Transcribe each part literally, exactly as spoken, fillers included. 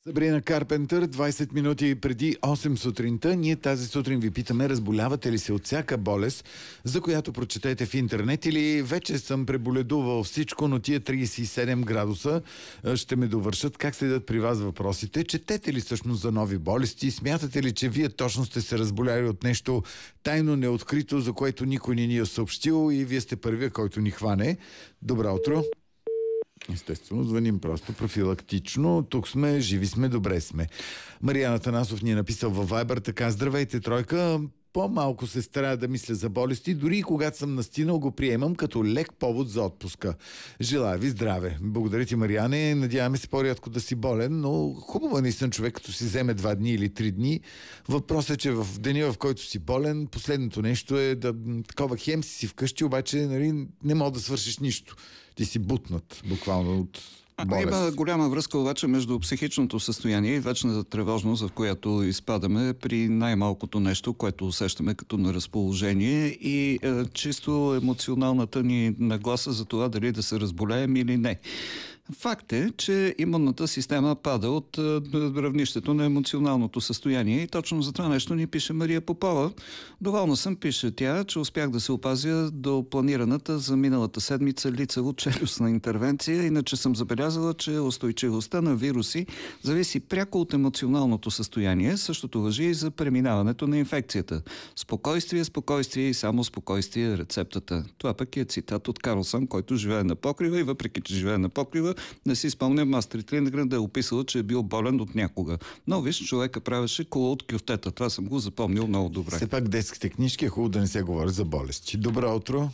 Сабрина Карпентър, двайсет минути преди осем сутринта. Ние тази сутрин ви питаме, разболявате ли се от всяка болест, за която прочетете в интернет, или вече съм преболедувал всичко, но тия трийсет и седем градуса ще ме довършат. Как следят при вас въпросите? Четете ли всъщност за нови болести? Смятате ли, че вие точно сте се разболяли от нещо тайно неоткрито, за което никой не ни е съобщил и вие сте първия, който ни хване? Добро утро! Естествено, звъним просто профилактично. Тук сме, живи сме, добре сме. Мариан Атанасов ни е написал във Viber така: здравейте, тройка. По-малко се старая да мисля за болести, дори и когато съм настинал, го приемам като лек повод за отпуска. Желая ви здраве. Благодаря ти, Мариане. Надяваме се по-рядко да си болен, но хубаво е наистина човек, като си вземе два дни или три дни. Въпросът е, че в деня, в който си болен, последното нещо е да такова хем си си вкъщи, обаче нали, не мога да свършиш нищо. Ти си бутнат, буквално от болест. Има голяма връзка обаче между психичното състояние и вечната тревожност, в която изпадаме при най-малкото нещо, което усещаме като неразположение, и е, чисто емоционалната ни нагласа за това дали да се разболеем или не. Факт е, че имунната система пада от е, равнището на емоционалното състояние и точно за това нещо ни пише Мария Попова. Доволна съм, пише тя, че успях да се опазя до планираната за миналата седмица лицево-челюстна интервенция, иначе съм забелязала, че устойчивостта на вируси зависи пряко от емоционалното състояние. Същото важи и за преминаването на инфекцията. Спокойствие, спокойствие и само спокойствие е рецептата. Това пък е цитат от Карлсън, който живее на покрива и въпреки, че живее на покрива, не си спомням Астрид Линдгрен да е описала, че е бил болен от някога. Но виж, човека правеше кола от кюфтета. Това съм го запомнил много добре. Все пак детските книжки е хубаво да не се говори за болести. Добро утро.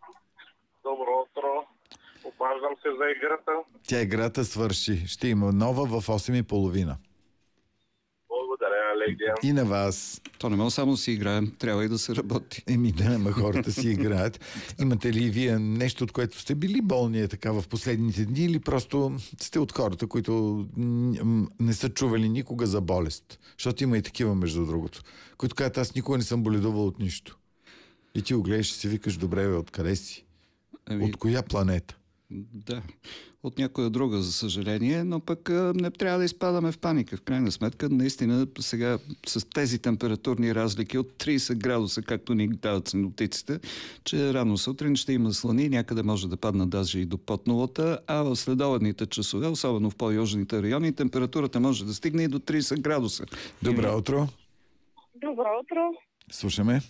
Добро утро. Обаждам се за играта. Тя играта свърши. Ще има нова в осем и половина. Благодаря, Легия. И на вас. То не може само да си играем, трябва и да се работи. Еми да, ама хората си играят. Имате ли вие нещо, от което сте били болни така в последните дни, или просто сте от хората, които не са чували никога за болест? Защото има и такива, между другото, които казват: аз никога не съм боледувал от нищо. И ти го гледаш и си викаш: добре, бе, откъде си? Еми... От коя планета? Да, от някоя друга, за съжаление, но пък не трябва да изпадаме в паника. В крайна сметка, наистина, сега с тези температурни разлики от трийсет градуса, както ни дават синоптиците, че рано сутрин ще има слани, някъде може да падна даже и до под нулата, а в следобедните часове, особено в по-южните райони, температурата може да стигне и до трийсет градуса. Добро утро. Добро утро. Слушаме.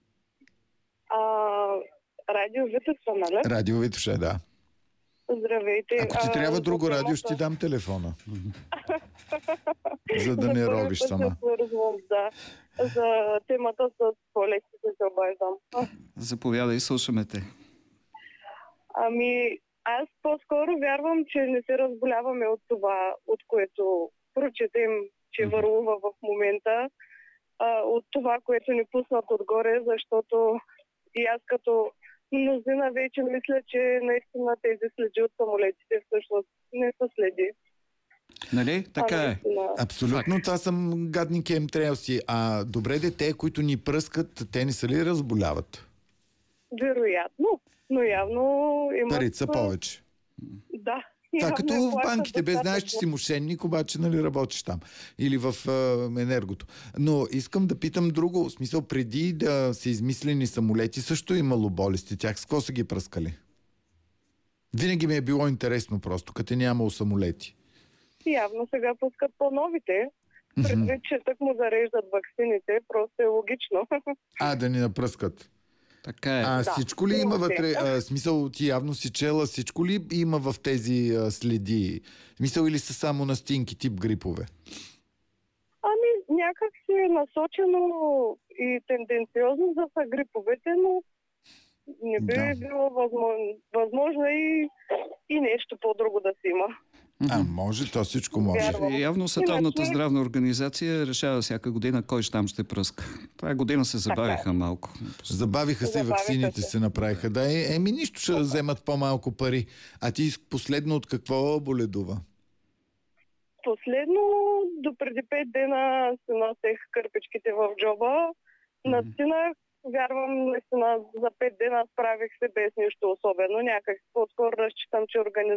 А, радио Витоша, нали? Радио Витоша, да. Здравейте. Ако ти трябва друго а, радио, ще ти дам телефона. За да не робиш сама. Да. За темата с болестите се обаждам. Заповядай, слушаме те. Ами, аз по-скоро вярвам, че не се разболяваме от това, от което прочетем, че върлува в момента, а, от това, което ни пуснат отгоре, защото и аз като мнозина вече мисля, че наистина тези следи от самолетите всъщност не са следи. Нали? Така а, е. наистина... Абсолютно, това съм гадни кемтрейлси. А добре, де, те, които ни пръскат, те не са ли разболяват? Вероятно, но явно имат... Парите са повече. Да. Това като в банките, без знаеш, че достатъчно. си мошенник, обаче нали работиш там. Или в е, енергото. Но искам да питам друго. В смисъл, преди да са измислени самолети, също е имало болести. Тях с какво са ги пръскали? Винаги ми е било интересно просто, като нямало самолети. Явно сега пускат по-новите. Предвид, че так му зареждат ваксините, просто е логично. А, да ни напръскат. Така е. А Да, всичко ли има вътре? А, смисъл, ти явно си чела, всичко ли има в тези а, следи? Смисъл, или са само настинки, тип грипове? Ами, някак си е насочено и тенденциозно за са гриповете, но не би Да. било възможно, възможно и, и нещо по-друго да си има. А, може, то всичко може. Вярвам. Явно Световната Иначе- здравна организация решава всяка година кой щам ще пръска. Това година се забавиха малко. Забавиха се, Забавиха ваксините се. се направиха. Да, е, еми нищо, ще вземат по-малко пари. А ти последно от какво боледува? Последно, до преди пет дена се носех кърпичките в джоба. Настинах, вярвам, наистина за пет дена справих се без нищо особено. Някак по-скоро разчитам, че организацията